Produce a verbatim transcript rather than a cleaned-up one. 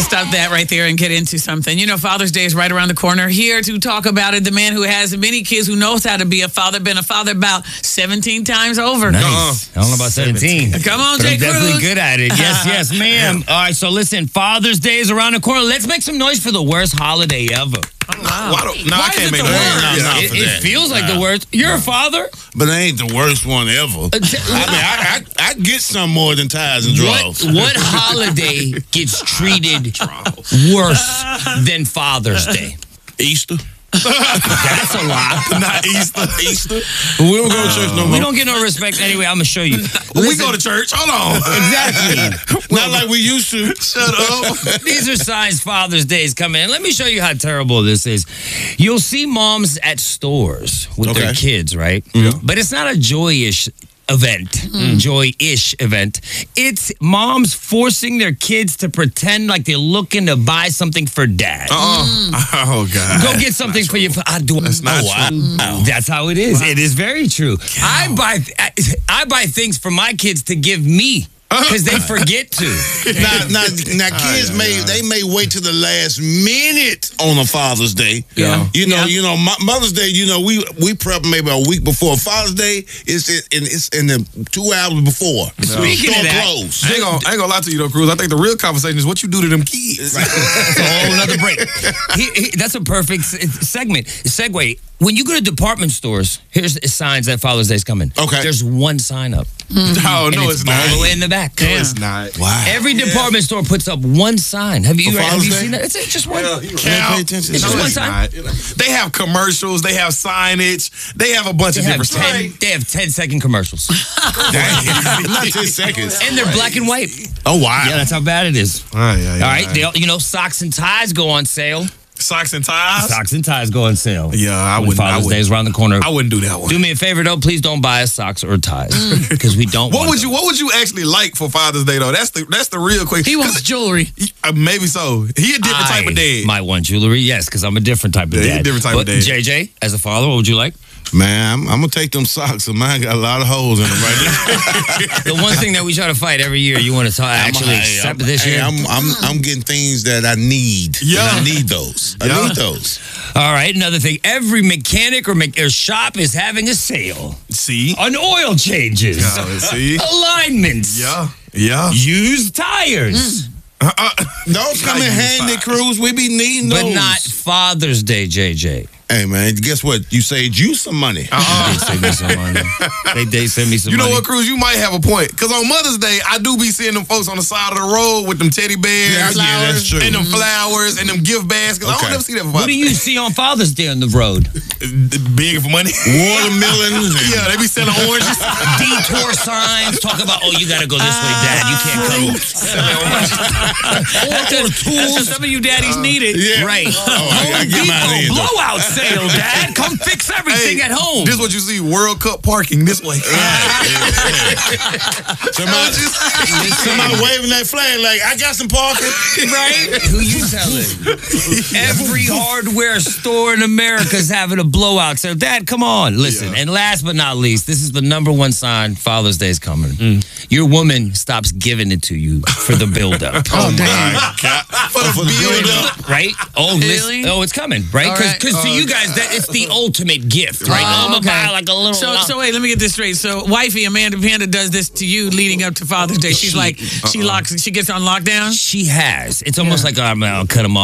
stop that right there and get into something. You know, Father's Day is right around the corner. Here to talk about it, the man who has many kids, who knows how to be a father, been a father about seventeen times over. Nice. Uh-uh. I don't know about seventeen. Come on, but Jay I'm Cruz. definitely good at it. Yes, yes, ma'am. All right, so listen, Father's Day is around the corner. Let's make some noise for the worst holiday ever. Oh, wow. Why don't, no, Why I can't is it make the no worst? no, no, It, for it that. feels like Nah. the worst. You're a father? But it ain't the worst one ever. I mean, I, I, I get some more than ties and draws. What, what holiday gets treated worse than Father's Day? Easter? That's a lot. Not Easter. Easter? We don't go to church no more. We don't get no respect anyway. I'm going to show you. we go to church. Hold on. Exactly. Not like we used to. Shut up. These are signs Father's Day is coming in. Let me show you how terrible this is. You'll see moms at stores with Okay. their kids, right? Yeah. But it's not a joyous event, Mm. joy-ish event. It's moms forcing their kids to pretend like they're looking to buy something for dad. Uh-uh. Oh, God. Go get something for your. I do. That's not oh, I- true. oh, that's how it is. It is very true. I buy. I, I buy things for my kids to give me because they forget to. Now, now, now kids may they may wait to the last minute on a Father's Day. Yeah. You know, Yeah. you know, Mo- Mother's Day. You know, we we prep maybe a week before. Father's Day is in it's in the two hours before. Speaking Store of that, closed. I ain't, gonna, I ain't gonna lie to you though, Cruz. I think the real conversation is what you do to them kids. That's a whole nother break. He- he- that's a perfect s- segment. Segue. When you go to department stores, here's the signs that Father's Day is coming. Okay. There's one sign up. Oh, And no, it's, it's, all not. the way in the back. No, it's not. Wow. Every department store puts up one sign. Have you, For have Father's you Day? seen that? It's it's just one. Yeah, you Can't right. pay attention. It's just No, one it's sign. not. They have commercials. They have signage. They have a bunch They of have, different ten, stuff. they have ten second commercials. Not ten seconds. And they're black and white. Oh wow. Yeah, that's how bad it is. Oh, yeah, yeah, All right, yeah. they, all- you know, socks and ties go on sale. Socks and ties. Socks and ties go on sale. Yeah, I When wouldn't. I Father's Day wouldn't, is around the corner. I wouldn't do that one. Do me a favor though, please don't buy us socks or ties because we don't. What want would them. you What would you actually like for Father's Day though? That's the That's the real question. He wants jewelry. Uh, maybe so. He a different type of dad. Might want jewelry, yes, because I'm a different type of Yeah, he a dad. different type but of dad. J J, as a father, what would you like? Man, I'm, I'm gonna take them socks, and mine got a lot of holes in them right now. The one thing that we try to fight every year, you want to talk, actually I'm, accept I'm, this hey, year? I'm, I'm I'm getting things that I need. Yeah. And I need those. I Yeah. need those. All right, another thing. Every mechanic or, me- or shop is having a sale See. on oil changes, Yeah, see. alignments, Yeah. Yeah. used tires. Uh-uh. Those come in Not handy, used Cruz. We be needing those. But not Father's Day, J J. Hey man, guess what? You saved you some money. They send me some money. They, they send me some You know money. what, Cruz? You might have a point. Because on Mother's Day, I do be seeing them folks on the side of the road with them teddy bears. Yeah, yeah, that's true. And them flowers and them gift baskets. I Okay. don't never see that for What do Father's you see on Father's Day on the road? Day. Big for money. Watermelons. and- Yeah, they be selling oranges. Detour signs talk about, oh, you got to go this way, Dad. You can't come. That's just, that's just some of you daddies need it. Yeah. Right. Oh, I, I get my Depot hands on- blowout sale, Dad. Come fix everything at home. This is what you see. World Cup parking this way. Somebody, somebody waving that flag like, I got some parking. Right? Who you telling? Every hardware store in America is having a blowout sale. Dad, come on. Listen. Yeah. And last but not least, this is the number one sign Father's Day is coming. Your woman stops giving it to you for the buildup. Oh, my God. For the For the build build up. Right? Oh, Really? listen, oh, it's coming, right? All Because right. for you guys, that it's the ultimate gift, right? Oh, I'm gonna okay. buy like a little. So, so wait, let me get this straight. So, wifey Amanda Panda does this to you leading up to Father's Day. She's She- like, she locks, she gets on lockdown. she has. It's almost like I'm, I'll cut them off.